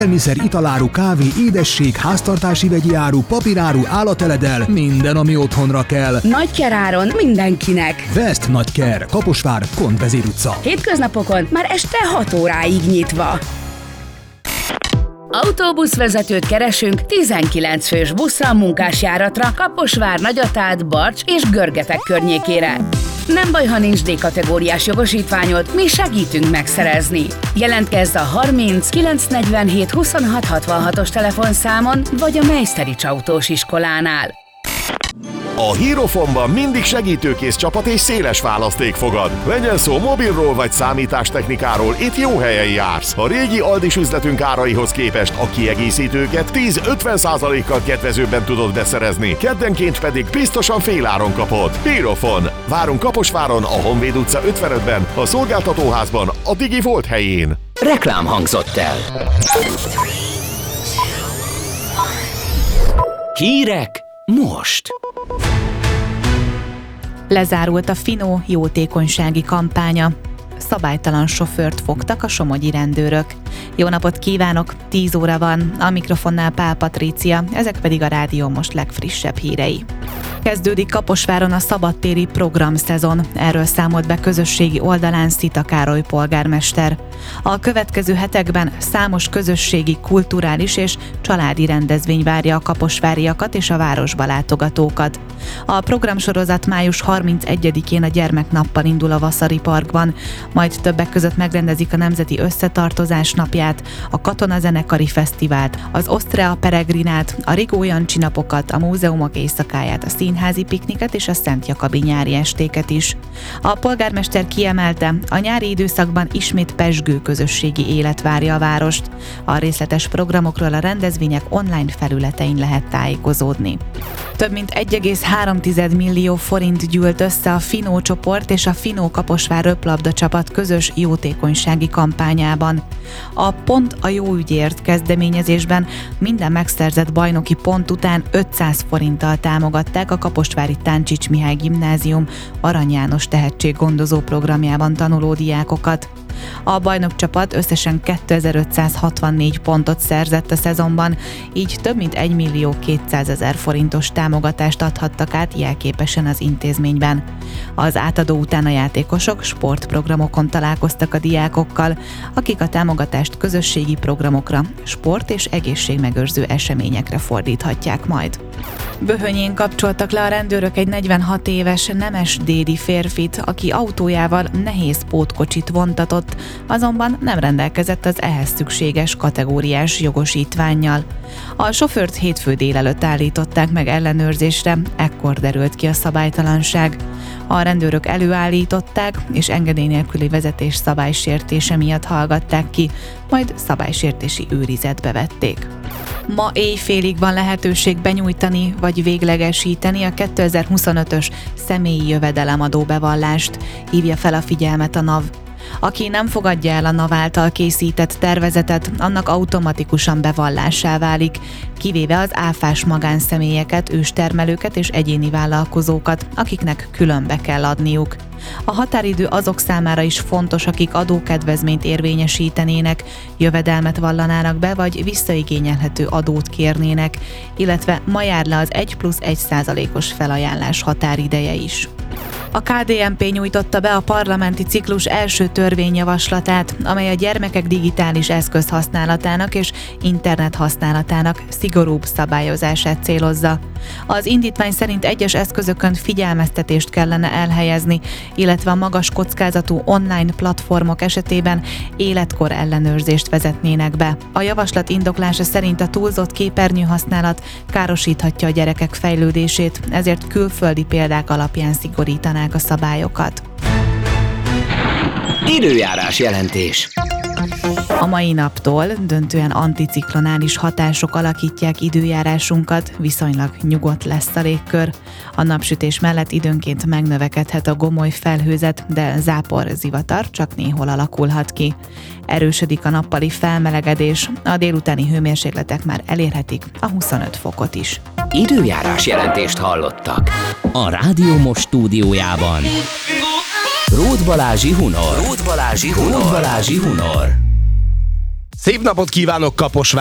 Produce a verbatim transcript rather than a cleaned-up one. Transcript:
Élelmiszer, italáru, kávé, édesség, háztartási vegyi áru, papíráru, állateledel, minden, ami otthonra kell. Nagykeráron mindenkinek. West Nagyker, Kaposvár, Konvezér utca. Hétköznapokon már este hat óráig nyitva. Autóbuszvezetőt keresünk tizenkilenc fős busszal a munkásjáratra Kaposvár, Nagyatát, Barcs és Görgetek környékére. Nem baj, ha nincs D-kategóriás jogosítványod, mi segítünk megszerezni. Jelentkezz a harminc kilenc negyvenhét huszonhat hatvanhatos telefonszámon vagy a Meiszterics autós iskolánál. A Hírofonban mindig segítőkész csapat és széles választék fogad. Legyen szó mobilról vagy számítástechnikáról, itt jó helyen jársz. A régi Aldis üzletünk áraihoz képest a kiegészítőket tíz-ötven százalékkal kedvezőbben tudod beszerezni, keddenként pedig biztosan féláron kapod. Hírofon. Várunk Kaposváron, a Honvéd utca ötvenötben, a szolgáltatóházban, a Digi Volt helyén. Reklám hangzott el. Hírek most. Lezárult a Finó jótékonysági kampánya. Szabálytalan sofőrt fogtak a somogyi rendőrök. Jó napot kívánok! tíz óra van, a mikrofonnál Pál Patrícia, ezek pedig a Rádió Most legfrissebb hírei. Kezdődik Kaposváron a szabadtéri programszezon, erről számolt be közösségi oldalán Szita Károly polgármester. A következő hetekben számos közösségi, kulturális és családi rendezvény várja a kaposváriakat és a városba látogatókat. A programsorozat május harmincegyedikén a Gyermeknappal indul a Vaszari Parkban, majd többek között megrendezik a Nemzeti Összetartozás napját, a Katonazenekari Fesztivált, az Osztrea Peregrinát, a Rigó Jancsi napokat, a múzeumok éjszakáját, a színházi pikniket és a Szent Jakabi nyári estéket is. A polgármester kiemelte, a nyári időszakban ismét pezsgő közösségi élet várja a várost. A részletes programokról a rendezvények online felületein lehet tájékozódni. Több mint egy egész három millió forint gyűlt össze a Finó csoport és a Finó Kaposvár röplabda csapat közös jótékonysági kampányában. A Pont a jó ügyért kezdeményezésben minden megszerzett bajnoki pont után ötszáz forinttal támogatták a kaposvári Táncsics Mihály Gimnázium Arany János tehetséggondozó programjában tanuló diákokat. A bajnokcsapat összesen kétezer-ötszázhatvannégy pontot szerzett a szezonban, így több mint egy millió kétszázezer forintos támogatást adhattak át jelképesen az intézményben. Az átadó után a játékosok sportprogramokon találkoztak a diákokkal, akik a támogatást közösségi programokra, sport- és egészségmegőrző eseményekre fordíthatják majd. Böhönyén kapcsoltak le a rendőrök egy negyvenhat éves nemes dédi férfit, aki autójával nehéz pótkocsit vontatott, azonban nem rendelkezett az ehhez szükséges kategóriás jogosítvánnyal. A sofőrt hétfő délelőtt állították meg ellenőrzésre, ekkor derült ki a szabálytalanság. A rendőrök előállították, és engedély nélküli vezetés szabálysértése miatt hallgatták ki, majd szabálysértési őrizetbe vették. Ma éjfélig van lehetőség benyújtani vagy véglegesíteni a kétezer-huszonötös személyi jövedelemadó bevallást, hívja fel a figyelmet a NAV. Aki nem fogadja el a NAV által készített tervezetet, annak automatikusan bevallássá válik, kivéve az áfás magánszemélyeket, őstermelőket és egyéni vállalkozókat, akiknek külön be kell adniuk. A határidő azok számára is fontos, akik adókedvezményt érvényesítenének, jövedelmet vallanának be, vagy visszaigényelhető adót kérnének, illetve ma jár le az egy plusz egy százalékos felajánlás határideje is. A ká dé en pé nyújtotta be a parlamenti ciklus első törvényjavaslatát, amely a gyermekek digitális eszköz használatának és internet használatának szigorúbb szabályozását célozza. Az indítvány szerint egyes eszközökön figyelmeztetést kellene elhelyezni, illetve a magas kockázatú online platformok esetében életkor ellenőrzést vezetnének be. A javaslat indoklása szerint a túlzott képernyőhasználat károsíthatja a gyerekek fejlődését, ezért külföldi példák alapján szigorítanák a szabályokat. Időjárás jelentés. A mai naptól döntően anticiklonális hatások alakítják időjárásunkat, viszonylag nyugodt lesz a légkör. A napsütés mellett időnként megnövekedhet a gomoly felhőzet, de zápor, zivatar csak néhol alakulhat ki. Erősödik a nappali felmelegedés, a délutáni hőmérsékletek már elérhetik a huszonöt fokot is. Időjárás jelentést hallottak. A Rádió Most stúdiójában Róth Balázsi Hunor. Róth Balázsi Hunor. Róth Balázsi Hunor. Szép napot kívánok, Kaposvár!